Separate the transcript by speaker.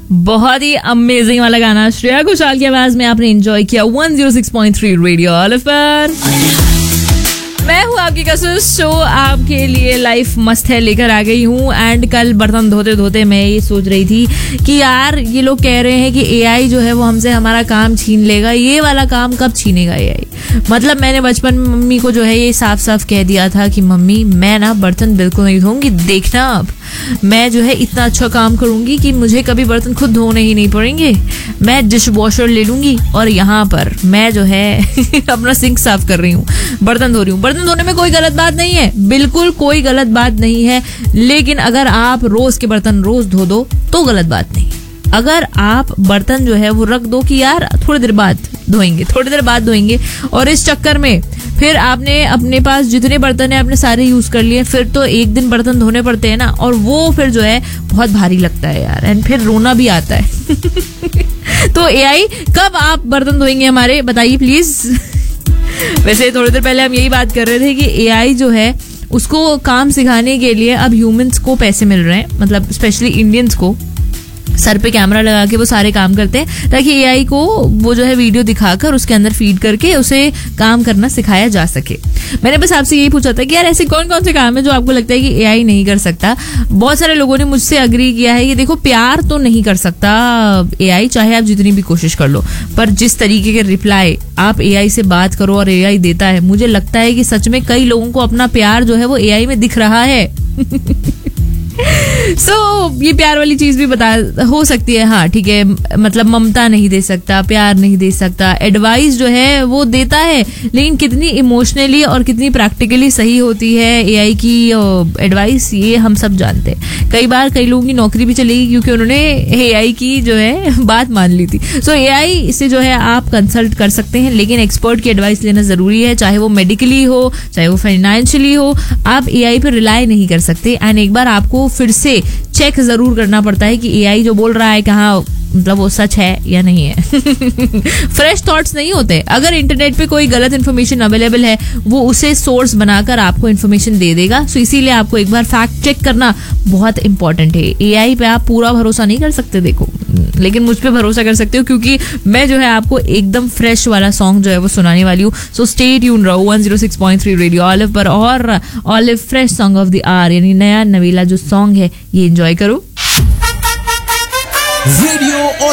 Speaker 1: बहुत ही अमेजिंग वाला गाना श्रेया घोषाल की आवाज में आपने एंजॉय किया 106.3 रेडियो ऑलिव पर। मैं हूँ आपकी कसूस शो आपके लिए लाइफ मस्त है लेकर आ गई हूँ। एंड कल बर्तन धोते धोते मैं ये सोच रही थी कि यार ये लोग कह रहे हैं कि एआई जो है वो हमसे हमारा काम छीन लेगा, ये वाला काम कब छीनेगा एआई। मतलब मैंने बचपन में मम्मी को जो है ये साफ साफ कह दिया था कि मम्मी मैं ना बर्तन बिल्कुल नहीं धोऊंगी, देखना अब मैं जो है इतना अच्छा काम करूंगी कि मुझे कभी बर्तन खुद धोने ही नहीं पड़ेंगे। मैं डिश वॉशर ले लूंगी और यहाँ पर मैं जो है अपना सिंक साफ कर रही हूँ, बर्तन धो रही हूँ। बर्तन धोने में कोई गलत बात नहीं है, बिल्कुल कोई गलत बात नहीं है, लेकिन अगर आप रोज के बर्तन रोज धो दो तो गलत बात नहीं। अगर आप बर्तन जो है वो रख दो कि यार थोड़ी देर बाद धोएंगे और इस चक्कर में फिर आपने अपने पास जितने बर्तन है आपने सारे यूज कर लिए, फिर तो एक दिन बर्तन धोने पड़ते हैं ना, और वो फिर जो है बहुत भारी लगता है यार, एंड फिर रोना भी आता है। तो एआई कब आप बर्तन धोएंगे हमारे, बताइए प्लीज। वैसे थोड़ी देर पहले हम यही बात कर रहे थे कि एआई जो है उसको काम सिखाने के लिए अब ह्यूमंस को पैसे मिल रहे हैं, मतलब स्पेशली इंडियंस को सर पे कैमरा लगा के वो सारे काम करते हैं ताकि एआई को वो जो है वीडियो दिखाकर उसके अंदर फीड करके उसे काम करना सिखाया जा सके। मैंने बस आपसे यही पूछा था कि यार ऐसे कौन कौन से काम है जो आपको लगता है कि एआई नहीं कर सकता। बहुत सारे लोगों ने मुझसे अग्री किया है कि देखो प्यार तो नहीं कर सकता एआई, चाहे आप जितनी भी कोशिश कर लो, पर जिस तरीके के रिप्लाई आप एआई से बात करो और एआई देता है, मुझे लगता है कि सच में कई लोगों को अपना प्यार जो है वो एआई में दिख रहा है। ये प्यार वाली चीज भी बता हो सकती है, हाँ ठीक है, मतलब ममता नहीं दे सकता, प्यार नहीं दे सकता, एडवाइस जो है वो देता है, लेकिन कितनी इमोशनली और कितनी प्रैक्टिकली सही होती है एआई की एडवाइस ये हम सब जानते हैं। कई बार कई लोगों की नौकरी भी चलेगी क्योंकि उन्होंने एआई की जो है बात मान ली थी। सो एआई से जो है आप कंसल्ट कर सकते हैं, लेकिन एक्सपर्ट की एडवाइस लेना जरूरी है, चाहे वो मेडिकली हो चाहे वो फाइनेंशियली हो। आप एआई पर रिलाई नहीं कर सकते, एंड एक बार आपको फिर से चेक जरूर करना पड़ता है कि एआई जो बोल रहा है कहाँ मतलब वो सच है या नहीं है। फ्रेश थॉट्स नहीं होते। अगर इंटरनेट पे कोई गलत इन्फॉर्मेशन अवेलेबल है वो उसे सोर्स बनाकर आपको इन्फॉर्मेशन दे देगा। सो इसीलिए आपको एक बार फैक्ट चेक करना बहुत इंपॉर्टेंट है। एआई पे आप पूरा भरोसा नहीं कर सकते देखो, लेकिन मुझ पे भरोसा कर सकते हो क्योंकि मैं जो है आपको एकदम फ्रेश वाला सॉन्ग जो है वो सुनाने वाली हूँ। सो स्टे ट्यून रहो 106.3 रेडियो ऑलिव पर, और olive fresh song of the our यानी नया नवीला जो सॉन्ग है ये एंजॉय करो। रेडियो